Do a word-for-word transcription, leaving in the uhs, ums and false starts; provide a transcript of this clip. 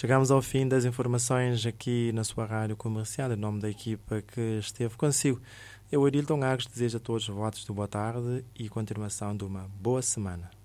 Chegamos ao fim das informações aqui na sua rádio comercial, em nome da equipa que esteve consigo. Eu, Arilton Agos, desejo a todos votos de boa tarde e continuação de uma boa semana.